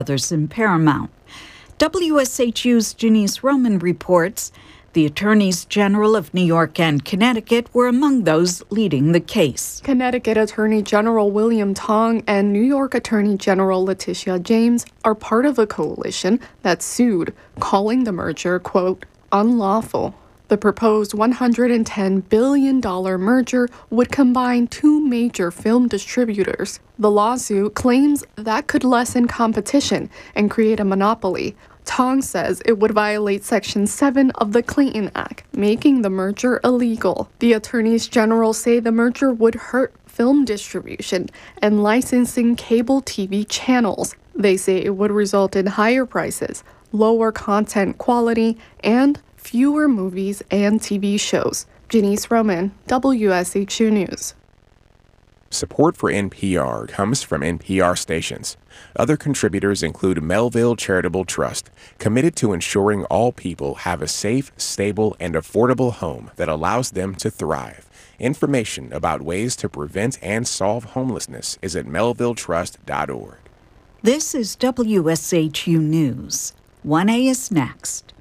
others in Paramount. WSHU's Janice Roman reports the attorneys general of New York and Connecticut were among those leading the case. Connecticut Attorney General William Tong and New York Attorney General Letitia James are part of a coalition that sued, calling the merger, quote, unlawful. The proposed $110 billion merger would combine two major film distributors. The lawsuit claims that could lessen competition and create a monopoly. Tong says it would violate Section 7 of the Clayton Act, making the merger illegal. The attorneys general say the merger would hurt film distribution and licensing cable TV channels. They say it would result in higher prices, lower content quality, and fewer movies and TV shows. Janice Roman, WSHU News. Support for NPR comes from NPR stations. Other contributors include Melville Charitable Trust, committed to ensuring all people have a safe, stable, and affordable home that allows them to thrive. Information about ways to prevent and solve homelessness is at melvilletrust.org. This is WSHU News. 1A is next.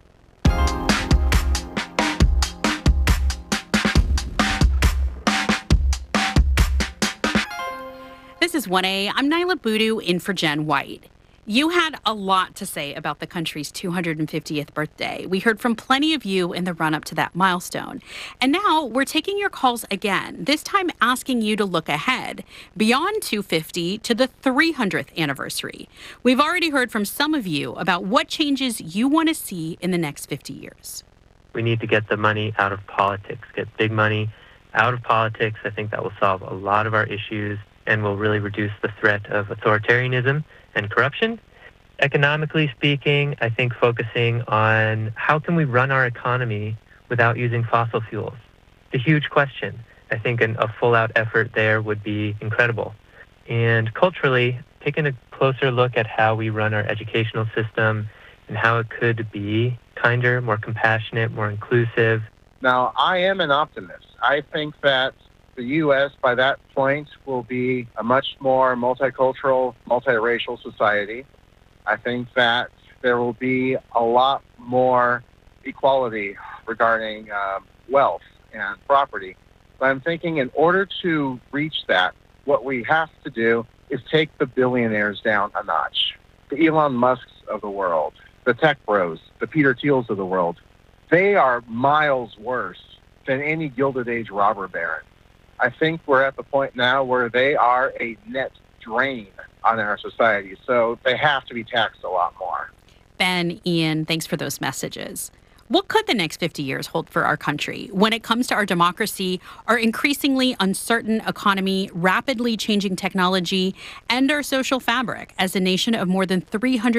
This is 1A. I'm Nyla Boodoo in for Jen White. You had a lot to say about the country's 250th birthday. We heard from plenty of you in the run-up to that milestone. And now we're taking your calls again, this time asking you to look ahead, beyond 250 to the 300th anniversary. We've already heard from some of you about what changes you want to see in the next 50 years. We need to get the money out of politics, get big money out of politics. I think that will solve a lot of our issues and will really reduce the threat of authoritarianism and corruption. Economically speaking, I think focusing on how can we run our economy without using fossil fuels? It's a huge question. I think a full-out effort there would be incredible. And culturally, taking a closer look at how we run our educational system and how it could be kinder, more compassionate, more inclusive. Now, I am an optimist. I think that the U.S., by that point, will be a much more multicultural, multiracial society. I think that there will be a lot more equality regarding wealth and property. But I'm thinking in order to reach that, what we have to do is take the billionaires down a notch. The Elon Musks of the world, the tech bros, the Peter Thiels of the world, they are miles worse than any Gilded Age robber baron. I think we're at the point now where they are a net drain on our society, so they have to be taxed a lot more. Ben, Ian, thanks for those messages. What could the next 50 years hold for our country when it comes to our democracy, our increasingly uncertain economy, rapidly changing technology, and our social fabric as a nation of more than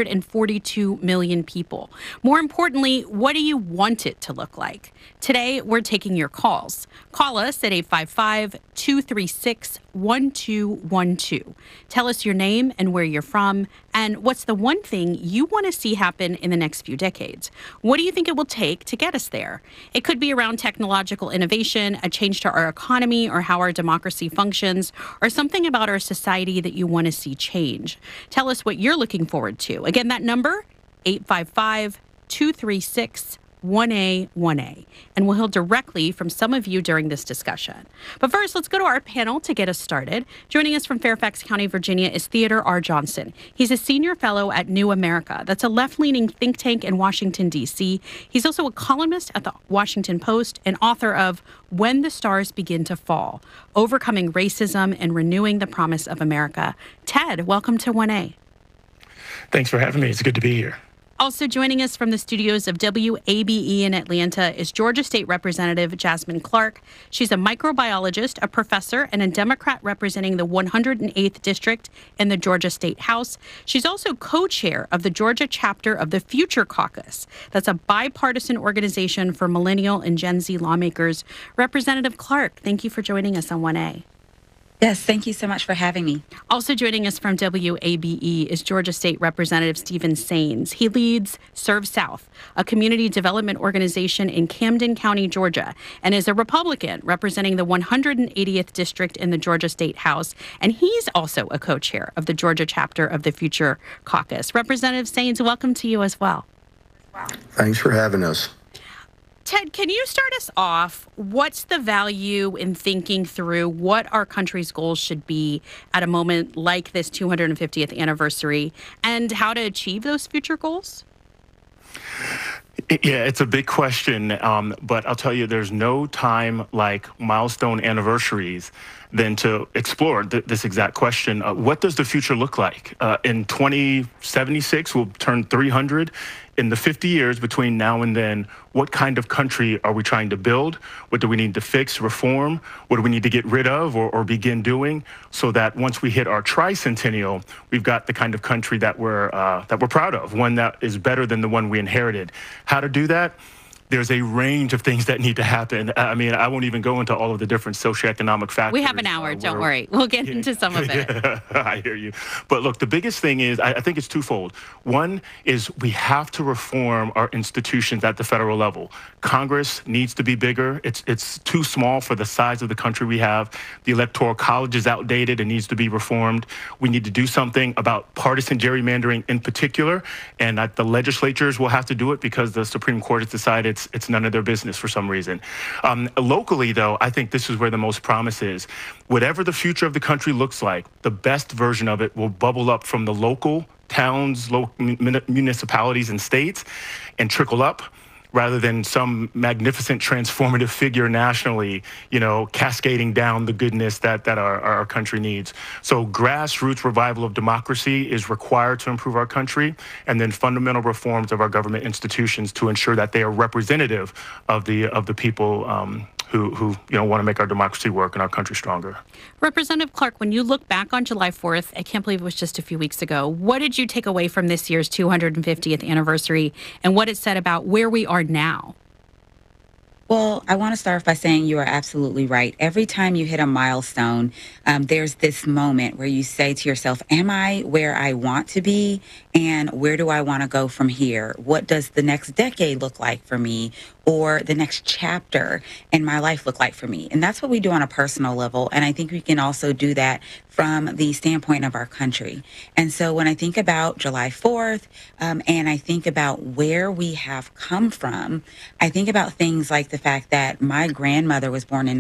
342 million people? More importantly, what do you want it to look like? Today, we're taking your calls. Call us at 855-236-1212. Tell us your name and where you're from, and what's the one thing you want to see happen in the next few decades? What do you think it will take to get us there? It could be around technological innovation, a change to our economy or how our democracy functions, or something about our society that you want to see change. Tell us what you're looking forward to. Again, that number, 855-236-1212. 1A, and we'll hear directly from some of you during this discussion. But first, let's go to our panel to get us started. Joining us from Fairfax County, Virginia, is Theodore R. Johnson. He's a senior fellow at New America. That's a left-leaning think tank in Washington, D.C. He's also a columnist at the Washington Post and author of When the Stars Begin to Fall, Overcoming Racism and Renewing the Promise of America. Ted, welcome to 1A. Thanks for having me. It's good to be here. Also joining us from the studios of WABE in Atlanta is Georgia State Representative Jasmine Clark. She's a microbiologist, a professor, and a Democrat representing the 108th District in the Georgia State House. She's also co-chair of the Georgia chapter of the Future Caucus. That's a bipartisan organization for millennial and Gen Z lawmakers. Representative Clark, thank you for joining us on 1A. Yes, thank you so much for having me. Also joining us from WABE is Georgia State Representative Stephen Sains. He leads Serve South, a community development organization in Camden County, Georgia, and is a Republican representing the 180th District in the Georgia State House. And he's also a co-chair of the Georgia chapter of the Future Caucus. Representative Sains, welcome to you as well. Thanks for having us. Ted, can you start us off? What's the value in thinking through what our country's goals should be at a moment like this 250th anniversary and how to achieve those future goals? Yeah, it's a big question, but I'll tell you, there's no time like milestone anniversaries than to explore this exact question. What does the future look like? In 2076, we'll turn 300. In the 50 years between now and then, what kind of country are we trying to build? What do we need to fix, reform? What do we need to get rid of or begin doing so that once we hit our tricentennial, we've got the kind of country that we're proud of, one that is better than the one we inherited. How to do that? There's a range of things that need to happen. I mean, I won't even go into all of the different socioeconomic factors. We have an hour, don't worry. We'll get into some of it. I hear you. But look, the biggest thing is, I think it's twofold. One is we have to reform our institutions at the federal level. Congress needs to be bigger. It's too small for the size of the country we have. The Electoral College is outdated and needs to be reformed. We need to do something about partisan gerrymandering in particular, and the legislatures will have to do it because the Supreme Court has decided it's none of their business for some reason. Locally, though, I think this is where the most promise is. Whatever the future of the country looks like, the best version of it will bubble up from the local towns, local municipalities and states and trickle up, rather than some magnificent transformative figure nationally, cascading down the goodness that our country needs. So grassroots revival of democracy is required to improve our country, and then fundamental reforms of our government institutions to ensure that they are representative of the people who want to make our democracy work and our country stronger. Representative Clark, when you look back on July 4th, I can't believe it was just a few weeks ago, what did you take away from this year's 250th anniversary and what it said about where we are now? Well, I want to start by saying you are absolutely right. Every time you hit a milestone, there's this moment where you say to yourself, am I where I want to be? And where do I want to go from here? What does the next decade look like for me? Or the next chapter in my life look like for me? And that's what we do on a personal level. And I think we can also do that from the standpoint of our country. And so when I think about July 4th, and I think about where we have come from, I think about things like the fact that my grandmother was born in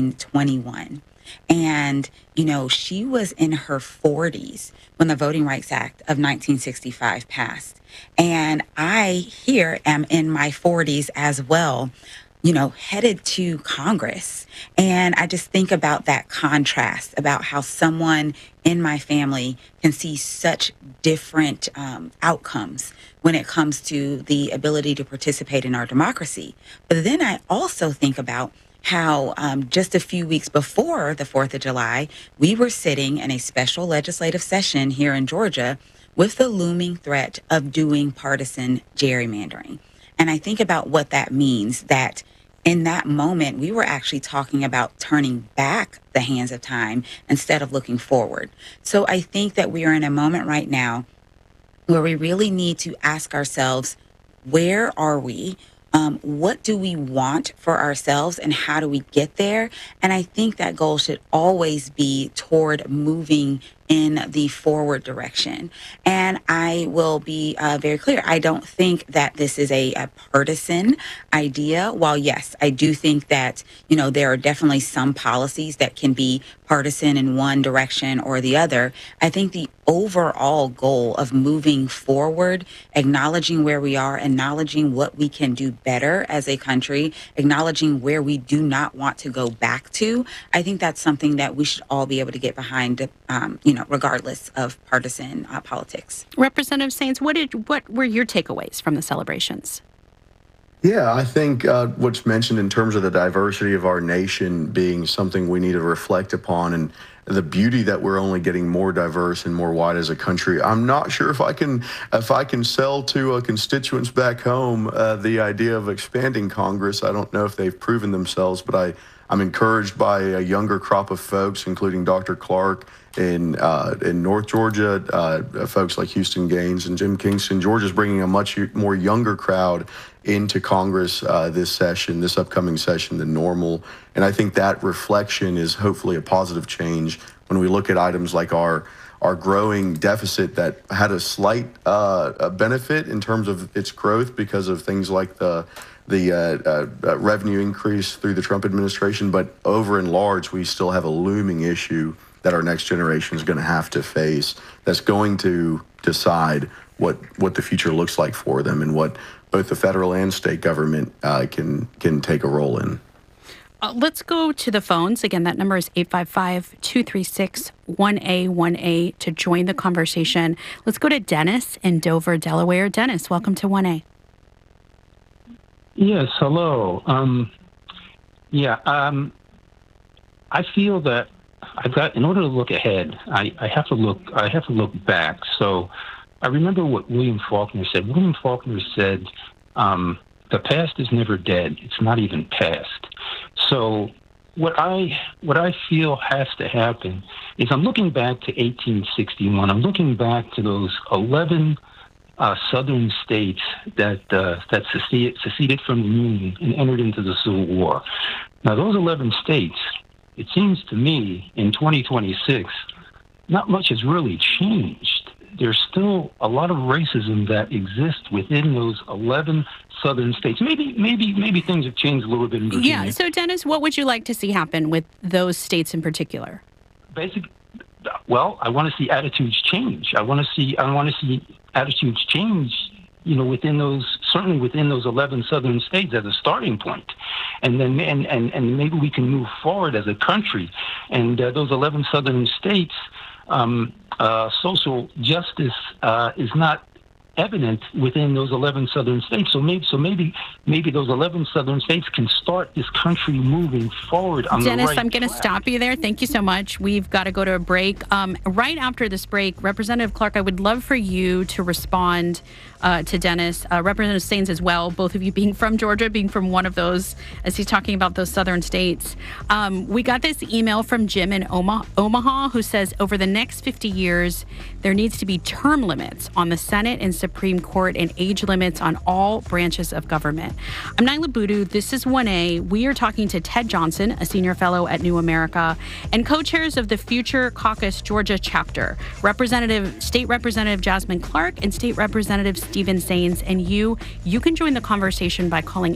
1921. And, she was in her 40s when the Voting Rights Act of 1965 passed. And I here am in my 40s as well, headed to Congress. And I just think about that contrast, about how someone in my family can see such different outcomes when it comes to the ability to participate in our democracy. But then I also think about how just a few weeks before the 4th of July, we were sitting in a special legislative session here in Georgia with the looming threat of doing partisan gerrymandering. And I think about what that means, that in that moment, we were actually talking about turning back the hands of time instead of looking forward. So I think that we are in a moment right now where we really need to ask ourselves, where are we? What do we want for ourselves and how do we get there? And I think that goal should always be toward moving in the forward direction. And I will be very clear. I don't think that this is a partisan idea. While, yes, I do think that, there are definitely some policies that can be partisan in one direction or the other. I think the overall goal of moving forward, acknowledging where we are, acknowledging what we can do better as a country, acknowledging where we do not want to go back to, I think that's something that we should all be able to get behind, regardless of partisan politics. Representative Sains, what were your takeaways from the celebrations? Yeah, I think what's mentioned in terms of the diversity of our nation being something we need to reflect upon, and the beauty that we're only getting more diverse and more wide as a country. I'm not sure if I can sell to constituents back home the idea of expanding Congress. I don't know if they've proven themselves, but I'm encouraged by a younger crop of folks, including Dr. Clark in North Georgia, folks like Houston Gaines and Jim Kingston. Georgia's bringing a much more younger crowd into Congress this upcoming session than normal. And I think that reflection is hopefully a positive change when we look at items like our growing deficit that had a slight benefit in terms of its growth because of things like the revenue increase through the Trump administration. But over and large, we still have a looming issue that our next generation is going to have to face that's going to decide what the future looks like for them and what both the federal and state government can take a role in. Let's go to the phones. Again, that number is 855-236-1A1A to join the conversation. Let's go to Dennis in Dover, Delaware. Dennis, welcome to 1A. Yes, hello. I feel that in order to look ahead, I have to look back. So I remember what William Faulkner said. William Faulkner said, the past is never dead. It's not even past. So what I feel has to happen is I'm looking back to 1861. I'm looking back to those 11 southern states that seceded from the Union and entered into the Civil War. Now, those 11 states, it seems to me, in 2026, not much has really changed. There's still a lot of racism that exists within those 11 southern states. Maybe things have changed a little bit in Virginia. Yeah. So, Dennis, what would you like to see happen with those states in particular? Well, I want to see attitudes change. I want to see attitudes change. Within those 11 southern states as a starting point, and then and maybe we can move forward as a country. And those 11 southern states, social justice is not evident within those 11 southern states. So maybe those 11 southern states can start this country moving forward on Dennis, the right I'm going to stop you there. Thank you so much. We've got to go to a break. Right after this break, Representative Clark, I would love for you to respond to Dennis, Representative Saines as well, both of you being from Georgia, being from one of those, as he's talking about those southern states. We got this email from Jim in Omaha, who says, over the next 50 years, there needs to be term limits on the Senate and Supreme Court and age limits on all branches of government. I'm Nyla Boodoo. This is 1A. We are talking to Ted Johnson, a senior fellow at New America, and co-chairs of the Future Caucus Georgia chapter, State Representative Jasmine Clark and State Representative Stephen Saines. And you can join the conversation by calling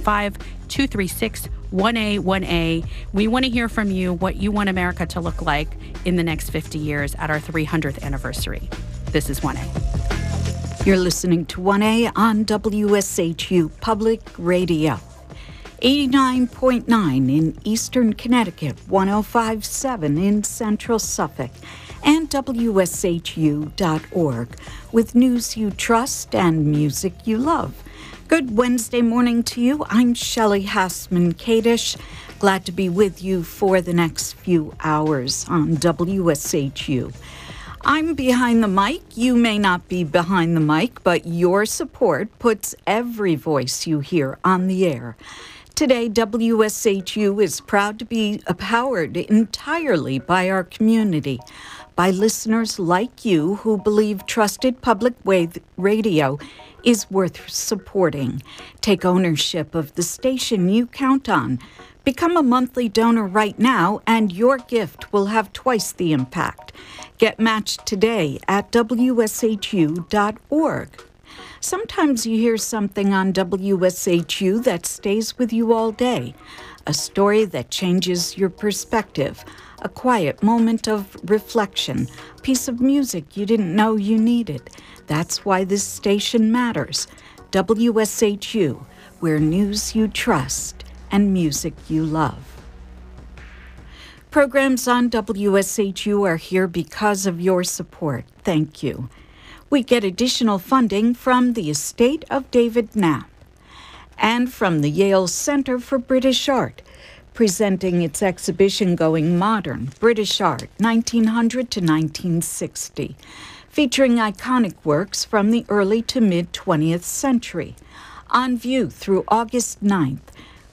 855-236-1A1A. We want to hear from you what you want America to look like in the next 50 years at our 300th anniversary. This is 1A. You're listening to 1A on WSHU Public Radio. 89.9 in Eastern Connecticut, 105.7 in Central Suffolk, and WSHU.org with news you trust and music you love. Good Wednesday morning to you. I'm Shelley Hassman-Kadish. Glad to be with you for the next few hours on WSHU. I'm behind the mic. You may not be behind the mic, but your support puts every voice you hear on the air. Today, WSHU is proud to be powered entirely by our community, by listeners like you who believe trusted public radio is worth supporting. Take ownership of the station you count on. Become a monthly donor right now, and your gift will have twice the impact. Get matched today at WSHU.org. Sometimes you hear something on WSHU that stays with you all day, a story that changes your perspective, a quiet moment of reflection, a piece of music you didn't know you needed. That's why this station matters. WSHU, where news you trust and music you love. Programs on WSHU are here because of your support. Thank you. We get additional funding from the estate of David Knapp and from the Yale Center for British Art, presenting its exhibition Going Modern, British Art, 1900 to 1960, featuring iconic works from the early to mid-20th century. On view through August 9th,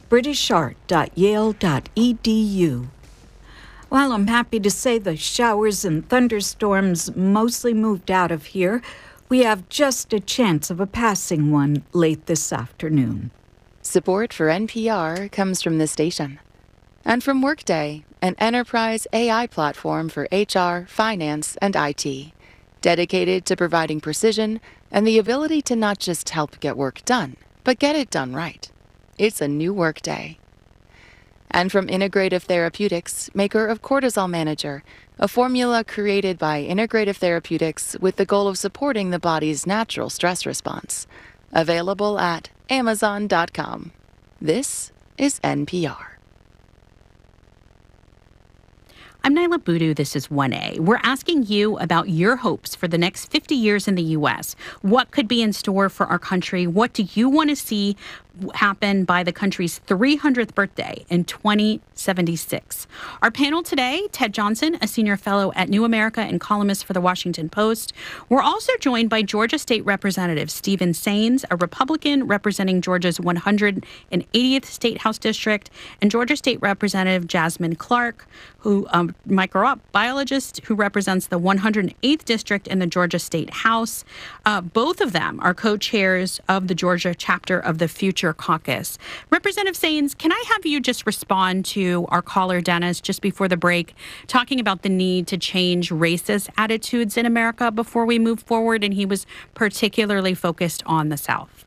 britishart.yale.edu. Well, I'm happy to say the showers and thunderstorms mostly moved out of here. We have just a chance of a passing one late this afternoon. Support for NPR comes from this station and from Workday, an enterprise AI platform for HR, finance, and IT, dedicated to providing precision and the ability to not just help get work done, but get it done right. It's a new Workday. And from Integrative Therapeutics, maker of Cortisol Manager, a formula created by Integrative Therapeutics with the goal of supporting the body's natural stress response. Available at Amazon.com. This is NPR. I'm Nyla Boodoo. This is 1A. We're asking you about your hopes for the next 50 years in the U.S. What could be in store for our country? What do you want to see happen by the country's 300th birthday in 2076? Our panel today, Ted Johnson, a senior fellow at New America and columnist for the Washington Post. We're also joined by Georgia State Representative Stephen Saines, a Republican representing Georgia's 180th State House District, and Georgia State Representative Jasmine Clark, who microbiologist who represents the 108th District in the Georgia State House. Both of them are co-chairs of the Georgia chapter of the Future Caucus. Representative Saines, can I have you just respond to our caller, Dennis, just before the break, talking about the need to change racist attitudes in America before we move forward, and he was particularly focused on the South.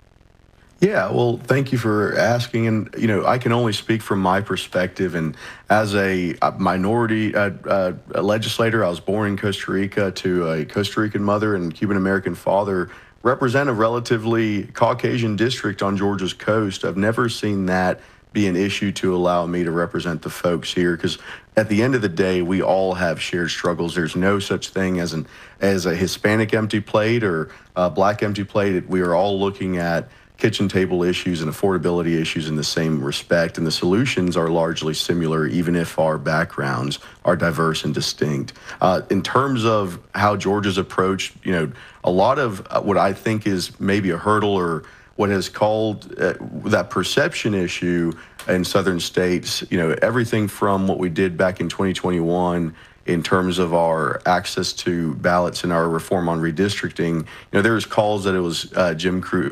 Yeah, well, thank you for asking. And, I can only speak from my perspective. And as a minority legislator, I was born in Costa Rica to a Costa Rican mother and Cuban-American father, represent a relatively Caucasian district on Georgia's coast. I've never seen that be an issue to allow me to represent the folks here, because at the end of the day, we all have shared struggles. There's no such thing as a Hispanic empty plate or a Black empty plate. We are all looking at kitchen table issues and affordability issues in the same respect, and the solutions are largely similar, even if our backgrounds are diverse and distinct. In terms of how Georgia's approached, a lot of what I think is maybe a hurdle, or what has called that perception issue in southern states, everything from what we did back in 2021 in terms of our access to ballots and our reform on redistricting. There was calls that it was Jim Crow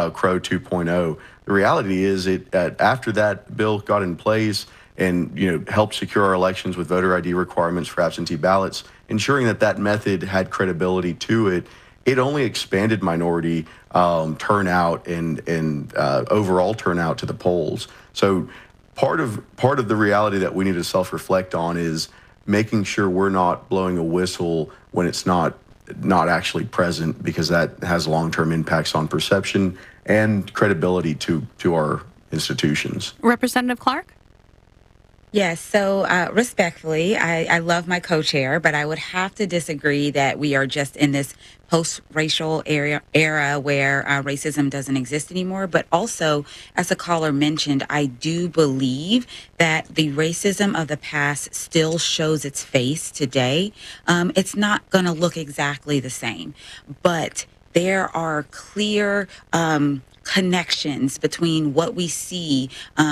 2.0. The reality is, after that bill got in place and helped secure our elections with voter ID requirements for absentee ballots, ensuring that method had credibility to it, it only expanded minority turnout and overall turnout to the polls. So part of the reality that we need to self-reflect on is making sure we're not blowing a whistle when it's not actually present, because that has long-term impacts on perception and credibility to our institutions. Representative Clark? Yes, so respectfully, I love my co-chair, but I would have to disagree that we are just in this post-racial era where racism doesn't exist anymore. But also, as the caller mentioned, I do believe that the racism of the past still shows its face today. It's not going to look exactly the same, but there are clear connections between what we see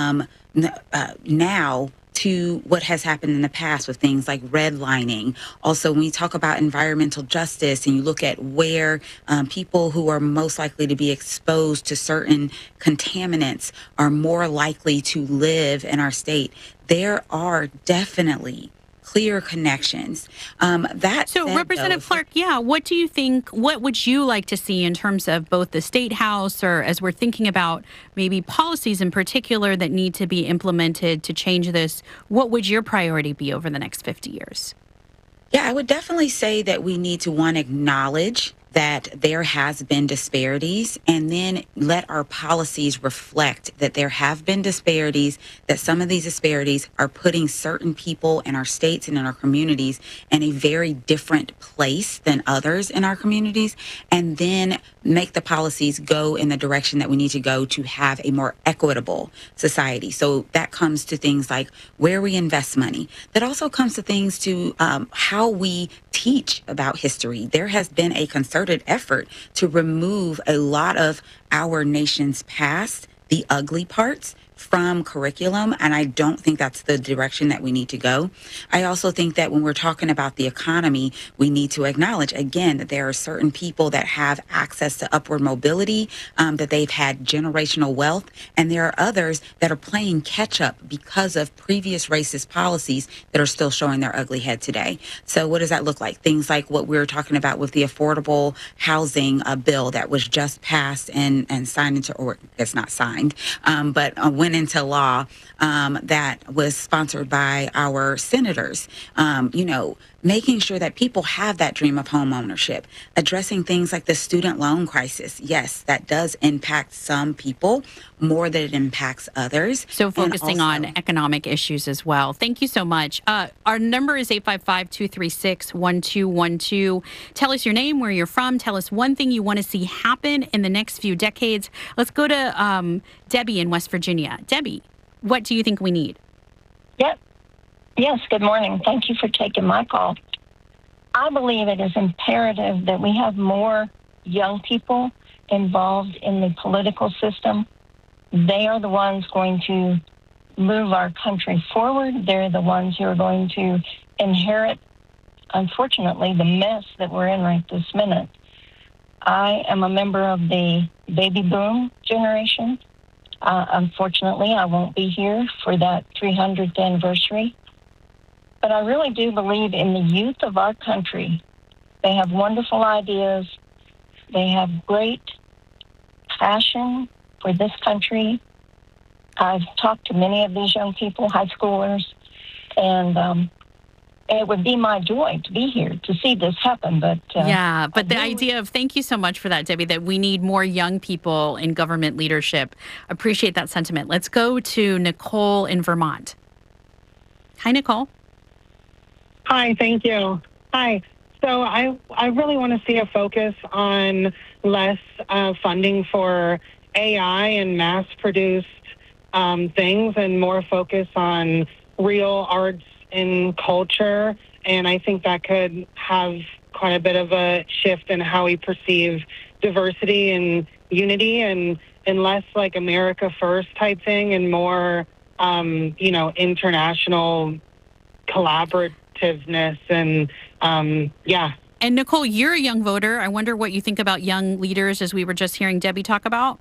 now to what has happened in the past with things like redlining. Also, when you talk about environmental justice and you look at where people who are most likely to be exposed to certain contaminants are more likely to live in our state, there are definitely clear connections. Representative Clark, what do you think, what would you like to see in terms of both the State House, or as we're thinking about maybe policies in particular that need to be implemented to change this, what would your priority be over the next 50 years? Yeah, I would definitely say that we need to, one, acknowledge that there has been disparities, and then let our policies reflect that there have been disparities, that some of these disparities are putting certain people in our states and in our communities in a very different place than others in our communities, and then make the policies go in the direction that we need to go to have a more equitable society. So that comes to things like where we invest money. That also comes to things to how we teach about history. There has been a concerted effort to remove a lot of our nation's past, the ugly parts, from curriculum, and I don't think that's the direction that we need to go. I also think that when we're talking about the economy, we need to acknowledge, again, that there are certain people that have access to upward mobility, that they've had generational wealth, and there are others that are playing catch up because of previous racist policies that are still showing their ugly head today. So what does that look like? Things like what we were talking about with the affordable housing bill that was just passed and signed into, or it's not signed, but went into law, that was sponsored by our senators. Making sure that people have that dream of home ownership, addressing things like the student loan crisis. Yes, that does impact some people more than it impacts others. So focusing on economic issues as well. Thank you so much. Our number is 855-236-1212. Tell us your name, where you're from. Tell us one thing you want to see happen in the next few decades. Let's go to Debbie in West Virginia. Debbie, what do you think we need? Yep. Yes, good morning. Thank you for taking my call. I believe it is imperative that we have more young people involved in the political system. They are the ones going to move our country forward. They're the ones who are going to inherit, unfortunately, the mess that we're in right this minute. I am a member of the baby boom generation. Unfortunately, I won't be here for that 300th anniversary. But I really do believe in the youth of our country. They have wonderful ideas. They have great passion for this country. I've talked to many of these young people, high schoolers, and it would be my joy to be here to see this happen. But the idea of, thank you so much for that, Debbie, that we need more young people in government leadership. Appreciate that sentiment. Let's go to Nicole in Vermont. Hi, Nicole. Hi, thank you. Hi. So I really want to see a focus on less funding for AI and mass-produced things, and more focus on real arts and culture. And I think that could have quite a bit of a shift in how we perceive diversity and unity, and less like America First type thing, and more, international collaborative. And And Nicole, you're a young voter. I wonder what you think about young leaders, as we were just hearing Debbie talk about.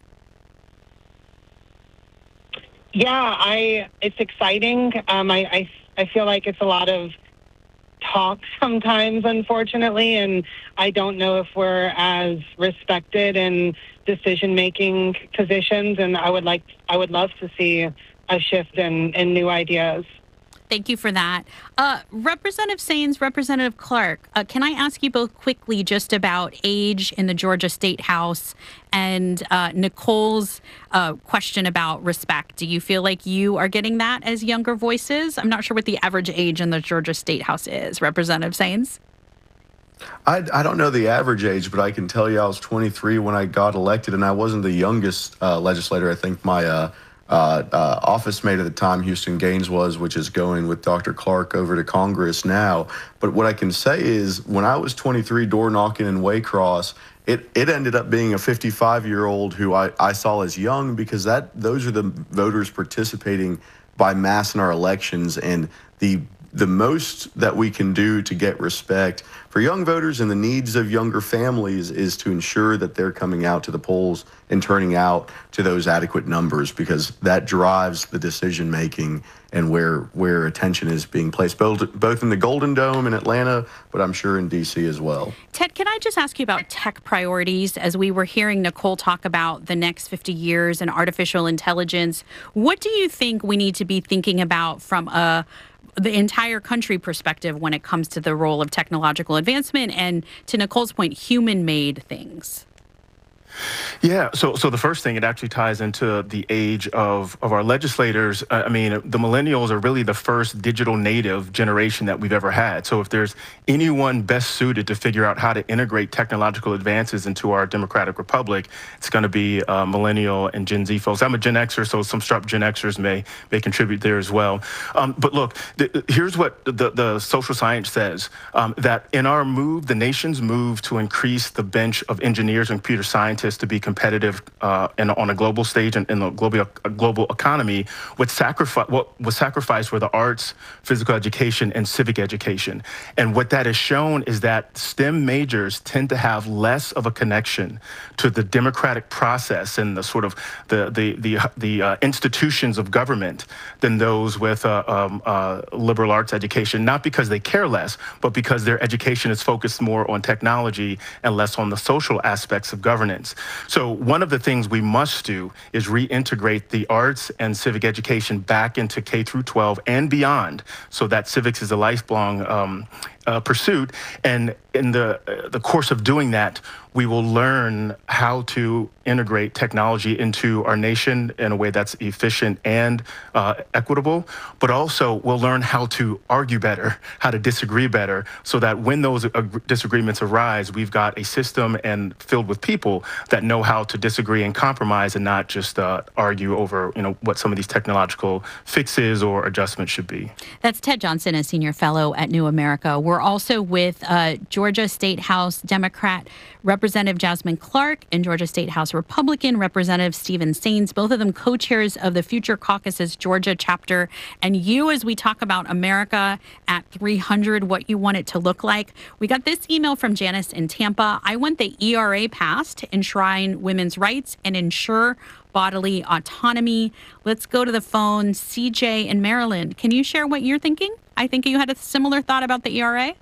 Yeah, it's exciting. I feel like it's a lot of talk sometimes, unfortunately, and I don't know if we're as respected in decision-making positions. And I would love to see a shift in new ideas. Thank you for that. Representative Saines, Representative Clark, can I ask you both quickly just about age in the Georgia State House, and Nicole's question about respect? Do you feel like you are getting that as younger voices? I'm not sure what the average age in the Georgia State House is. Representative Saines? I don't know the average age, but I can tell you I was 23 when I got elected, and I wasn't the youngest legislator. I think my office mate at the time, Houston Gaines, was, which is going with Dr. Clark over to Congress now. But what I can say is, when I was 23 door knocking in Waycross, it ended up being a 55-year-old who I saw as young, because those are the voters participating by mass in our elections. And the most that we can do to get respect for young voters and the needs of younger families is to ensure that they're coming out to the polls and turning out to those adequate numbers, because that drives the decision making and where attention is being placed, both in the Golden Dome in Atlanta, but I'm sure in D.C. as well. Ted, can I just ask you about tech priorities? As we were hearing Nicole talk about the next 50 years and artificial intelligence, what do you think we need to be thinking about from the entire country perspective when it comes to the role of technological advancement and, to Nicole's point, human-made things? Yeah, so the first thing, it actually ties into the age of our legislators. I mean, the millennials are really the first digital native generation that we've ever had. So if there's anyone best suited to figure out how to integrate technological advances into our democratic republic, it's going to be millennial and Gen Z folks. I'm a Gen Xer, so some sharp Gen Xers may contribute there as well. But look, here's what the social science says, that in our move, the nation's move to increase the bench of engineers and computer scientists to be competitive and on a global stage and in the global economy, what was sacrificed were the arts, physical education, and civic education. And what that has shown is that STEM majors tend to have less of a connection to the democratic process and the sort of the institutions of government than those with liberal arts education, not because they care less, but because their education is focused more on technology and less on the social aspects of governance. So one of the things we must do is reintegrate the arts and civic education back into K through 12 and beyond, so that civics is a lifelong pursuit. And in the course of doing that, we will learn how to integrate technology into our nation in a way that's efficient and equitable, but also we'll learn how to argue better, how to disagree better, so that when those disagreements arise, we've got a system and filled with people that know how to disagree and compromise and not just argue over, what some of these technological fixes or adjustments should be. That's Ted Johnson, a senior fellow at New America. We're also with Georgia State House Democrat Representative Jasmine Clark and Georgia State House Republican Representative Stephen Saines, both of them co-chairs of the Future Caucus's Georgia chapter. And you, as we talk about America at 300, what you want it to look like. We got this email from Janice in Tampa. I want the ERA passed to enshrine women's rights and ensure bodily autonomy. Let's go to the phone. CJ in Maryland. Can you share what you're thinking? I think you had a similar thought about the ERA.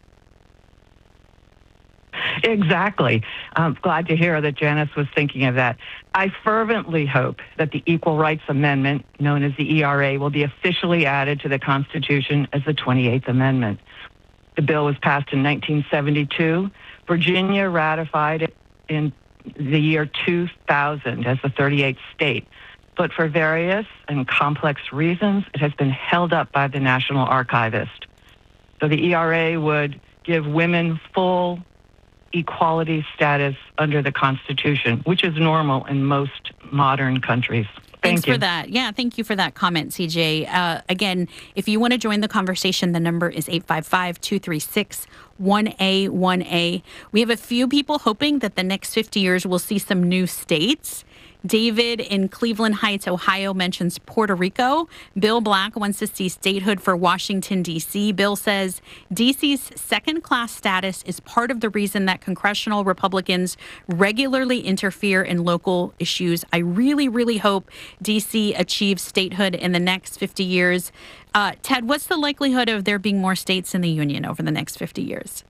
Exactly. I'm glad to hear that Janice was thinking of that. I fervently hope that the Equal Rights Amendment, known as the ERA, will be officially added to the Constitution as the 28th Amendment. The bill was passed in 1972. Virginia ratified it in the year 2000 as the 38th state. But for various and complex reasons, it has been held up by the National Archivist. So the ERA would give women full equality status under the Constitution, which is normal in most modern countries. Thanks for that. Yeah, thank you for that comment, CJ. Again, if you want to join the conversation, the number is 855-236-1A1A. We have a few people hoping that the next 50 years we'll see some new states. David in Cleveland Heights, Ohio, mentions Puerto Rico. Bill Black wants to see statehood for Washington, D.C. Bill says D.C.'s second-class status is part of the reason that congressional Republicans regularly interfere in local issues. I really, really hope D.C. achieves statehood in the next 50 years. Ted, what's the likelihood of there being more states in the union over the next 50 years?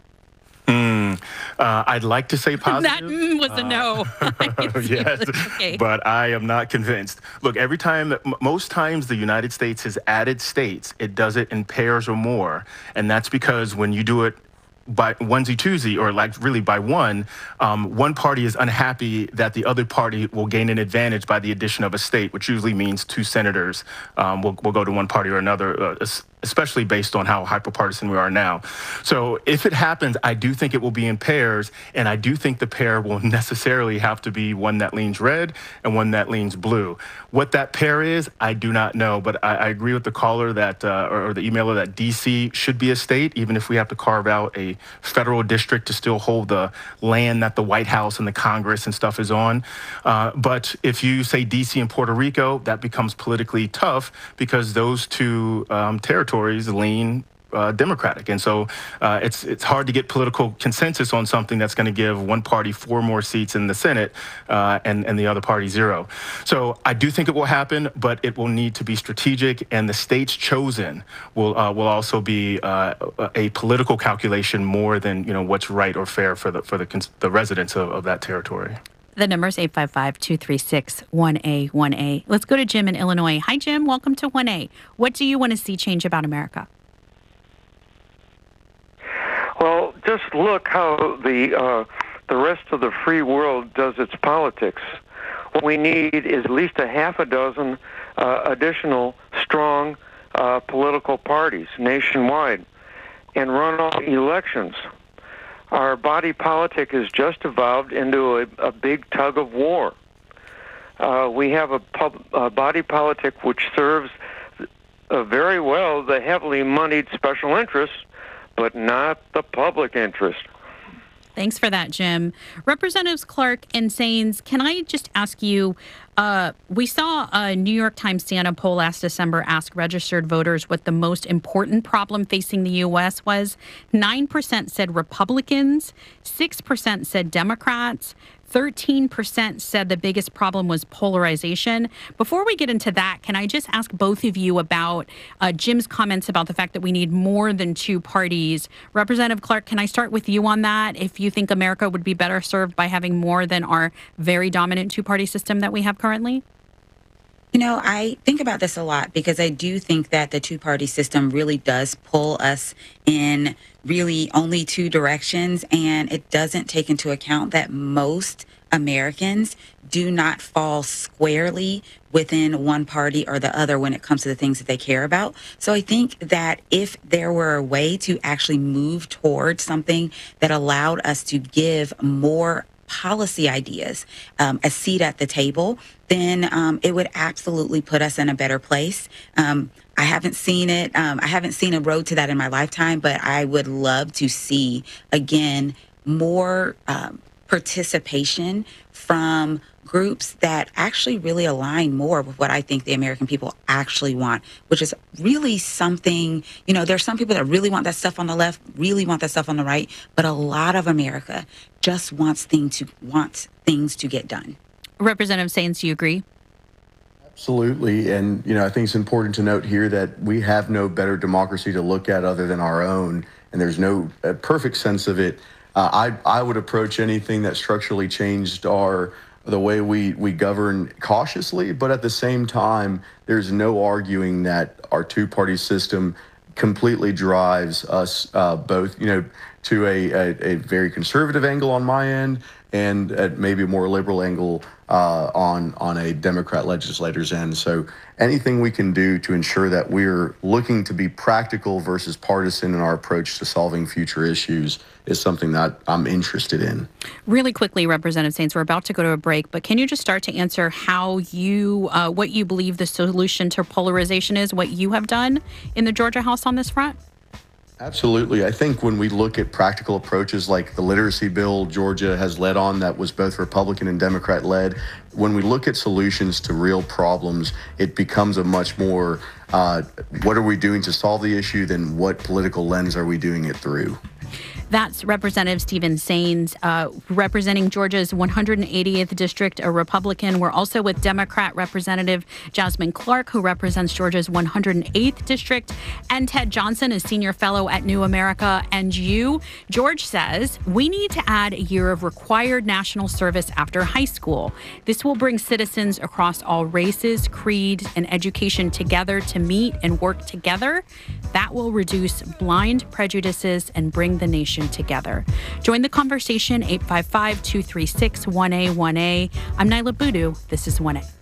I'd like to say positive. That was a no. Yes, okay. But I am not convinced. Look, most times the United States has added states, it does it in pairs or more. And that's because when you do it by onesie-twosie, or really by one party is unhappy that the other party will gain an advantage by the addition of a state, which usually means two senators will go to one party or another, especially based on how hyperpartisan we are now. So if it happens, I do think it will be in pairs, and I do think the pair will necessarily have to be one that leans red and one that leans blue. What that pair is, I do not know, but I agree with the caller that, or the emailer, that D.C. should be a state, even if we have to carve out a federal district to still hold the land that the White House and the Congress and stuff is on. But if you say D.C. and Puerto Rico, that becomes politically tough because those two territories lean Democratic. And so it's hard to get political consensus on something that's going to give one party 4 more seats in the Senate and the other party 0. So I do think it will happen, but it will need to be strategic, and the states chosen will also be a political calculation more than what's right or fair for the residents of that territory. The number is 855-236-1A1A. Let's go to Jim in Illinois. Hi, Jim. Welcome to 1A. What do you want to see change about America? Well, just look how the rest of the free world does its politics. What we need is at least a half a dozen additional strong political parties nationwide and runoff elections. Our body politic has just evolved into a big tug of war. We have a body politic which serves very well the heavily moneyed special interests, but not the public interest. Thanks for that, Jim. Representatives Clark and Saines, can I just ask you, we saw a New York Times Siena poll last December ask registered voters what the most important problem facing the U.S. was. 9% said Republicans, 6% said Democrats, 13% said the biggest problem was polarization. Before we get into that, can I just ask both of you about Jim's comments about the fact that we need more than two parties? Representative Clark, can I start with you on that? If you think America would be better served by having more than our very dominant two-party system that we have currently? You know, I think about this a lot because I do think that the two-party system really does pull us in really only two directions, and it doesn't take into account that most Americans do not fall squarely within one party or the other when it comes to the things that they care about. So I think that if there were a way to actually move towards something that allowed us to give more policy ideas a seat at the table, then it would absolutely put us in a better place. I haven't seen it. I haven't seen a road to that in my lifetime, but I would love to see, again, more participation from groups that actually really align more with what I think the American people actually want, which is really something, you know, there's some people that really want that stuff on the left, really want that stuff on the right, but a lot of America just wants things to get done. Representative Saines, do you agree? Absolutely. And, you know, I think it's important to note here that we have no better democracy to look at other than our own, and there's no perfect sense of it. I would approach anything that structurally changed the way we govern cautiously, but at the same time, there's no arguing that our two-party system completely drives us both, you know, to a very conservative angle on my end and at maybe a more liberal angle on a Democrat legislator's end. So anything we can do to ensure that we're looking to be practical versus partisan in our approach to solving future issues is something that I'm interested in. Really quickly, Representative Saines, we're about to go to a break, but can you just start to answer how what you believe the solution to polarization is, what you have done in the Georgia House on this front? Absolutely. I think when we look at practical approaches like the literacy bill Georgia has led on that was both Republican and Democrat led, when we look at solutions to real problems, it becomes a much more what are we doing to solve the issue than what political lens are we doing it through. That's Representative Stephen Saines, representing Georgia's 180th District, a Republican. We're also with Democrat Representative Jasmine Clark, who represents Georgia's 108th District, and Ted Johnson, a senior fellow at New America. And George says, we need to add a year of required national service after high school. This will bring citizens across all races, creeds, and education together to meet and work together. That will reduce blind prejudices and bring the nation together. Join the conversation, 855-236-1A1A. I'm Nyla Boodoo. This is 1A.